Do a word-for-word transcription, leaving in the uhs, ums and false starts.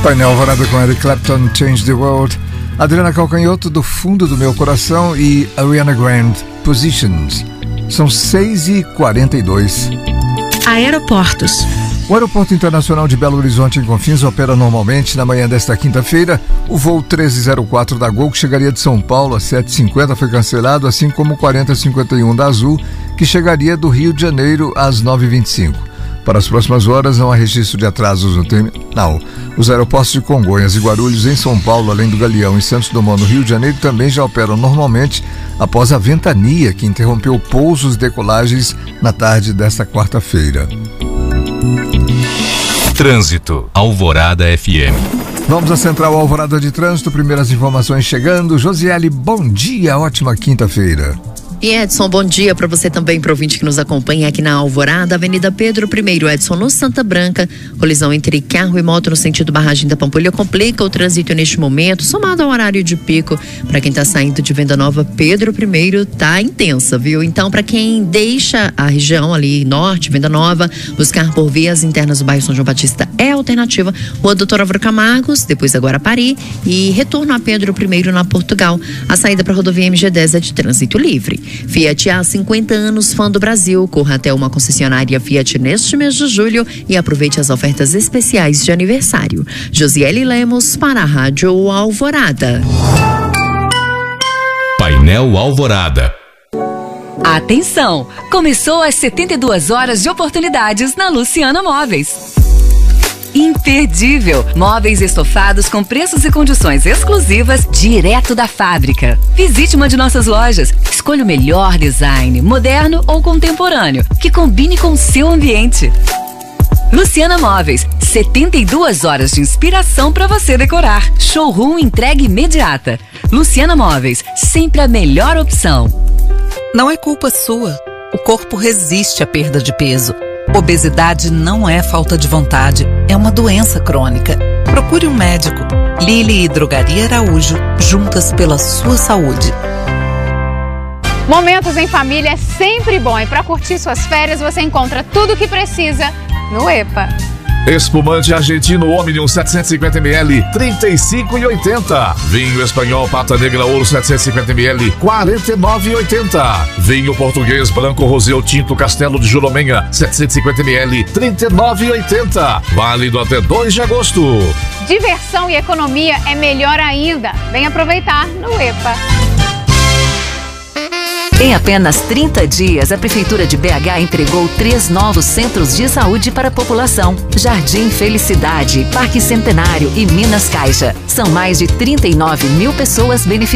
Painel Alvorada com Eric Clapton, Change the World, Adriana Calcanhoto, Do Fundo do Meu Coração e Ariana Grande, Positions. São seis e quarenta e dois. Aeroportos. O Aeroporto Internacional de Belo Horizonte, em Confins, opera normalmente na manhã desta quinta-feira. O voo treze zero quatro da Gol, que chegaria de São Paulo às sete e cinquenta, foi cancelado, assim como o quarenta cinquenta e um da Azul, que chegaria do Rio de Janeiro às nove e vinte e cinco. Para as próximas horas, não há registro de atrasos no terminal. Os aeroportos de Congonhas e Guarulhos, em São Paulo, além do Galeão e Santos Dumont, no Rio de Janeiro, também já operam normalmente após a ventania que interrompeu pousos e decolagens na tarde desta quarta-feira. Trânsito, Alvorada F M. Vamos à Central Alvorada de Trânsito, primeiras informações chegando. Josiele, bom dia, ótima quinta-feira. E Edson, bom dia para você também, para o ouvinte que nos acompanha aqui na Alvorada, Avenida Pedro I, Edson, no Santa Branca. Colisão entre carro e moto no sentido Barragem da Pampulha complica o trânsito neste momento, somado ao horário de pico. Para quem está saindo de Venda Nova, Pedro I tá intensa, viu? Então, para quem deixa a região ali norte, Venda Nova, buscar por vias internas do bairro São João Batista é a alternativa. Rua Doutor Álvaro Camargos, depois da Guarapari e retorno a Pedro I na Portugal. A saída para a rodovia M G dez é de trânsito livre. Fiat há cinquenta anos, fã do Brasil. Corra até uma concessionária Fiat neste mês de julho e aproveite as ofertas especiais de aniversário. Josiele Lemos para a Rádio Alvorada. Painel Alvorada. Atenção! Começou as setenta e duas horas de oportunidades na Luciana Móveis. Imperdível! Móveis estofados com preços e condições exclusivas direto da fábrica. Visite uma de nossas lojas. Escolha o melhor design, moderno ou contemporâneo, que combine com o seu ambiente. Luciana Móveis, setenta e duas horas de inspiração para você decorar. Showroom entrega imediata. Luciana Móveis, sempre a melhor opção. Não é culpa sua. O corpo resiste à perda de peso. Obesidade não é falta de vontade, é uma doença crônica. Procure um médico. Lili e Drogaria Araújo, juntas pela sua saúde. Momentos em família é sempre bom e para curtir suas férias você encontra tudo o que precisa no EPA. Espumante argentino Omnium setecentos e cinquenta mililitros, trinta e cinco reais e oitenta centavos. Vinho espanhol Pata Negra Ouro setecentos e cinquenta mililitros, quarenta e nove reais e oitenta centavos. Vinho português Branco Rosé Tinto Castelo de Jurumenha setecentos e cinquenta mililitros, trinta e nove reais e oitenta centavos. Válido até dois de agosto. Diversão e economia é melhor ainda. Vem aproveitar no EPA. Em apenas trinta dias, a Prefeitura de B H entregou três novos centros de saúde para a população. Jardim Felicidade, Parque Centenário e Minas Caixa. São mais de trinta e nove mil pessoas beneficiadas.